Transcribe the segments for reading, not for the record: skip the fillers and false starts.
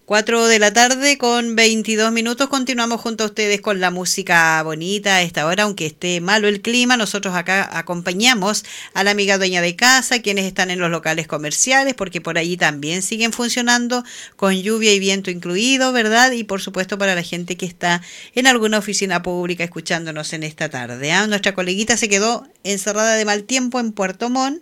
4 de la tarde con 22 minutos. Continuamos junto a ustedes con la música bonita a esta hora, aunque esté malo el clima. Nosotros acá acompañamos a la amiga dueña de casa, quienes están en los locales comerciales, porque por allí también siguen funcionando con lluvia y viento incluido, ¿verdad? Y por supuesto para la gente que está en alguna oficina pública escuchándonos en esta tarde, ¿eh? Nuestra coleguita se quedó encerrada de mal tiempo en Puerto Montt,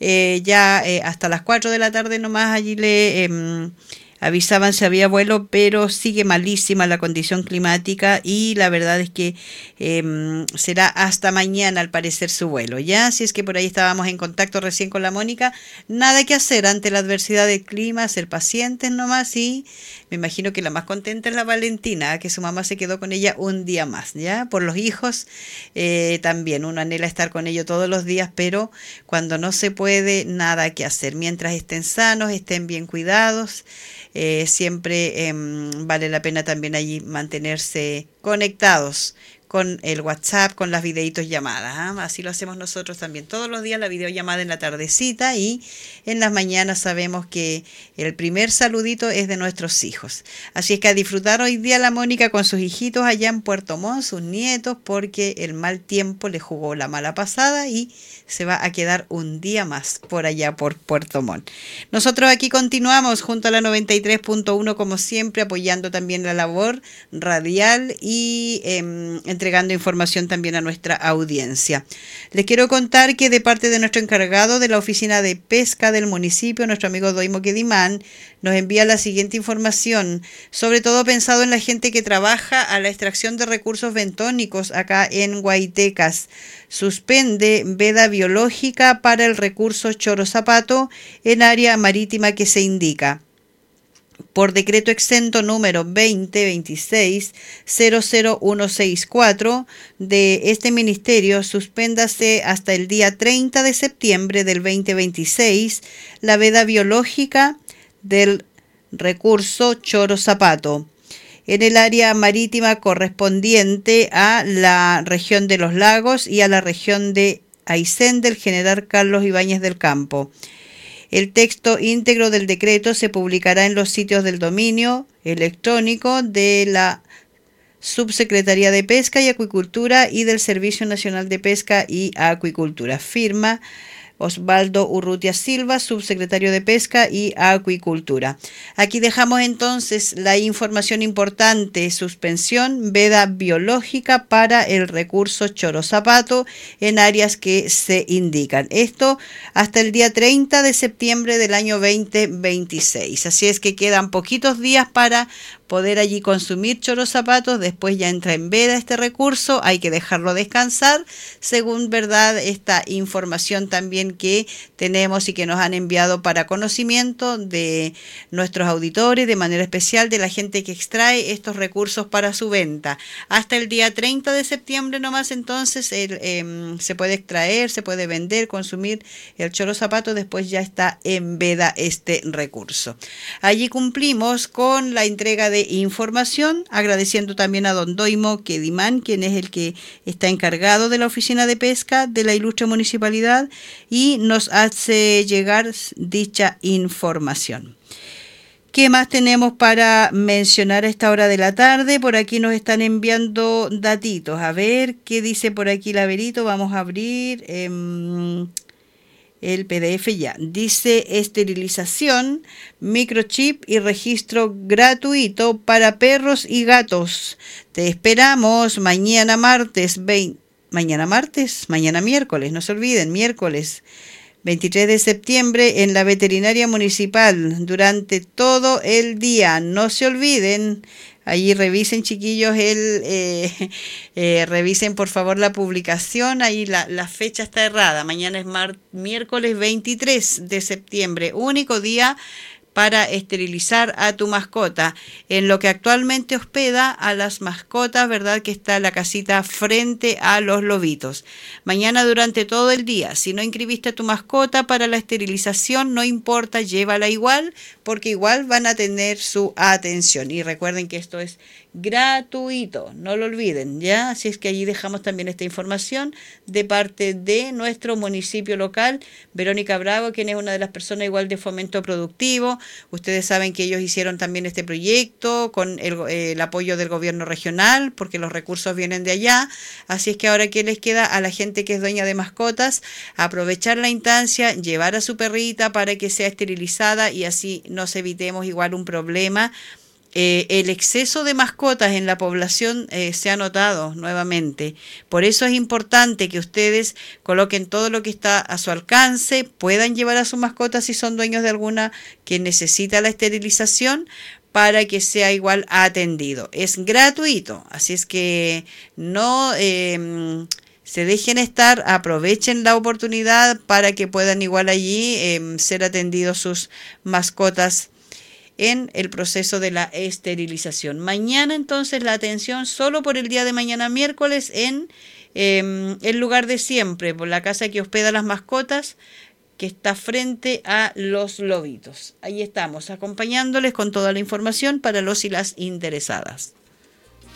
hasta las 4 de la tarde nomás allí le avisaban si había vuelo, pero sigue malísima la condición climática y la verdad es que será hasta mañana al parecer su vuelo, ¿ya? Si es que por ahí estábamos en contacto recién con la Mónica, nada que hacer ante la adversidad del clima, ser pacientes nomás, y me imagino que la más contenta es la Valentina, que su mamá se quedó con ella un día más, ¿ya? Por los hijos también, uno anhela estar con ellos todos los días, pero cuando no se puede, nada que hacer. Mientras estén sanos, estén bien cuidados, siempre vale la pena también allí mantenerse conectados con el WhatsApp, con las videitos llamadas, ¿eh? Así lo hacemos nosotros también todos los días, la videollamada en la tardecita, y en las mañanas sabemos que el primer saludito es de nuestros hijos. Así es que a disfrutar hoy día la Mónica con sus hijitos allá en Puerto Montt, sus nietos, porque el mal tiempo le jugó la mala pasada y se va a quedar un día más por allá por Puerto Montt. Nosotros aquí continuamos junto a la 93.1 como siempre, apoyando también la labor radial y entregando información también a nuestra audiencia. Les quiero contar que de parte de nuestro encargado de la oficina de pesca del municipio, nuestro amigo Doimo Quedimán, nos envía la siguiente información, sobre todo pensado en la gente que trabaja a la extracción de recursos bentónicos acá en Guaitecas. Suspende veda biológica para el recurso Choro Zapato en área marítima que se indica. Por decreto exento número 2026-00164 de este ministerio, suspéndase hasta el día 30 de septiembre del 2026 la veda biológica del recurso Choro Zapato en el área marítima correspondiente a la región de los lagos y a la región de Aysén del general Carlos Ibáñez del Campo. El texto íntegro del decreto se publicará en los sitios del dominio electrónico de la Subsecretaría de Pesca y Acuicultura y del Servicio Nacional de Pesca y Acuicultura. Firma Osvaldo Urrutia Silva, subsecretario de Pesca y Acuicultura. Aquí dejamos entonces la información importante: suspensión veda biológica para el recurso Choro Zapato en áreas que se indican. Esto hasta el día 30 de septiembre del año 2026. Así es que quedan poquitos días para poder allí consumir Choro Zapatos. Después ya entra en veda este recurso, hay que dejarlo descansar, según verdad esta información también que tenemos y que nos han enviado para conocimiento de nuestros auditores, de manera especial de la gente que extrae estos recursos para su venta. Hasta el día 30 de septiembre nomás entonces se puede extraer, se puede vender, consumir el Choro Zapato, después ya está en veda este recurso. Allí cumplimos con la entrega de información, agradeciendo también a don Doimo Quedimán, quien es el que está encargado de la oficina de pesca de la ilustre municipalidad y nos hace llegar dicha información. ¿Qué más tenemos para mencionar a esta hora de la tarde? Por aquí nos están enviando datitos. A ver, ¿qué dice por aquí la Verito? Vamos a abrir el PDF ya. Dice esterilización, microchip y registro gratuito para perros y gatos. Te esperamos mañana miércoles, no se olviden, miércoles 23 de septiembre en la veterinaria municipal durante todo el día. No se olviden. Allí revisen, chiquillos, revisen por favor la publicación. Ahí la fecha está errada. Mañana es miércoles 23 de septiembre, único día para esterilizar a tu mascota, en lo que actualmente hospeda a las mascotas, ¿verdad? Que está la casita frente a los lobitos. Mañana durante todo el día, si no inscribiste a tu mascota para la esterilización, no importa, llévala igual, porque igual van a tener su atención. Y recuerden que esto es gratuito, no lo olviden, ¿ya? Así es que allí dejamos también esta información de parte de nuestro municipio local, Verónica Bravo, quien es una de las personas igual de Fomento Productivo, Ustedes saben que ellos hicieron también este proyecto con el apoyo del gobierno regional, porque los recursos vienen de allá. Así es que ahora, ¿qué les queda a la gente que es dueña de mascotas? Aprovechar la instancia, llevar a su perrita para que sea esterilizada y así nos evitemos igual un problema. El exceso de mascotas en la población se ha notado nuevamente. Por eso es importante que ustedes coloquen todo lo que está a su alcance, puedan llevar a su mascota si son dueños de alguna que necesita la esterilización, para que sea igual atendido. Es gratuito, así es que no se dejen estar, aprovechen la oportunidad para que puedan igual allí ser atendidos sus mascotas en el proceso de la esterilización. Mañana entonces la atención solo por el día de mañana miércoles en el lugar de siempre, por la casa que hospeda las mascotas, que está frente a Los Lobitos. Ahí estamos, acompañándoles con toda la información para los y las interesadas.